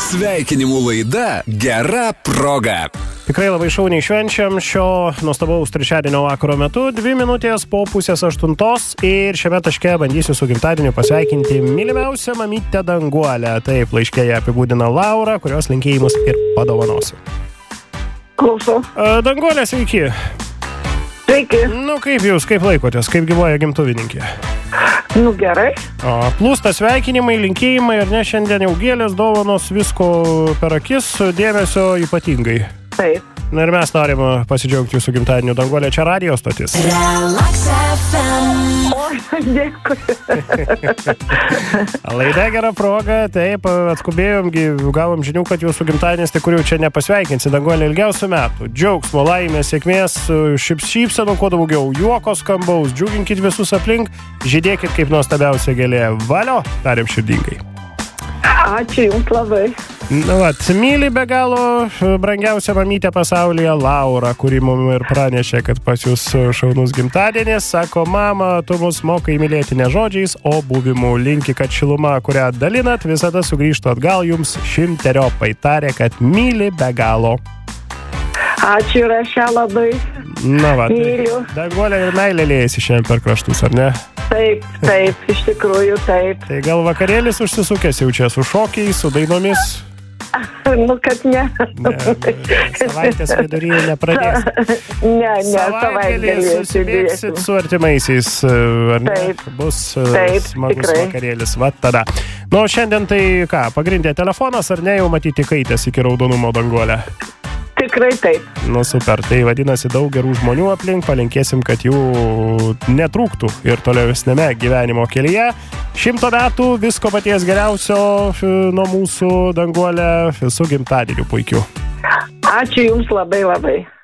Sveikinimų laida Gera proga. Tikrai labai šauniai švenčiam šio nuostabaus trečiadienio vakaro metu. 2 minutės po 7:30 ir šiame taške bandysiu su gimtadieniu pasveikinti mylimiausią mamytę Danguolę. Taip, laiške ją apibūdina Laura, kurios linkėjimus ir padovanosiu. Klausau. Danguolė, sveiki. Sveiki. Kaip jūs, kaip laikotės, kaip gyvoja gimtuvininkė? Gerai. Plūsta sveikinimai, linkėjimai, ar ne, šiandien jau gėlės, dovanos, visko per akis, dėmesio ypatingai. Taip. Na ir mes norim pasidžiaugti jūsų gimtadieniu, Danguolė, čia radijo stotis. Relax FM. Dėkui. Laida Gera proga, taip, atskubėjom, gavom žinių, kad jūsų gimtadienis, tai kurių čia nepasveikinsi, Danguolė, ilgiausių metų. Džiaugsmo, laimės, sėkmės, šypsenų kuo daugiau, juoko skambaus, džiuginkit visus aplink, žydėkit kaip nuostabiausia gėlė. Valio, tariam širdingai. Ačiū jums labai. Myli be galo brangiausia mamytė pasaulyje Laura, kuri mums ir pranešė, kad pas jūs šaunus gimtadienis. Sako, mama, tu mus mokai mylėti ne žodžiais, o buvimu. Linki, kad šiluma, kurią dalinat, visada sugrįžtų atgal jums 100-eriopai. Tarė, kad myli be galo. Ačiū ir aš ją labai myliu. Danguolė ir meilė liejasi šiandien per kraštus, ar ne? Taip, iš tikrųjų taip. Tai gal vakarėlis užsisukęs jau čia su šokiais, su dainomis? Kad ne. Savaitės viduryje nepradės. Ne, savaitgalį susibėgsit su artimaisiais, ar ne? Taip. Bus smagus tikrai. Vakarėlis, va tada. Šiandien tai ką, pagrindė telefonas, ar ne, jau matyti kaitės iki raudonumo, Danguolė? Tikrai taip. Super, tai vadinasi daug gerų žmonių aplink, palinkėsim, kad jų netrūktų ir tolesnėme gyvenimo kelyje. 100 metų, visko paties geriausio nuo mūsų, Danguolė, su gimtadieniu puikiu. Ačiū jums labai labai.